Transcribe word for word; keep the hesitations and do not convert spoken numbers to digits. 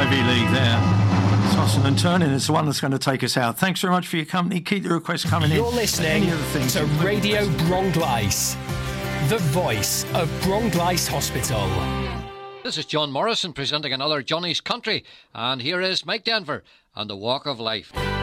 Ivy League there. Tossing and turning is the one that's going to take us out. Thanks very much for your company. Keep the requests coming in. You're listening to Radio Bronglice, the voice of Bronglice Hospital. This is John Morrison presenting another Johnny's Country, and here is Mike Denver and the Walk of Life.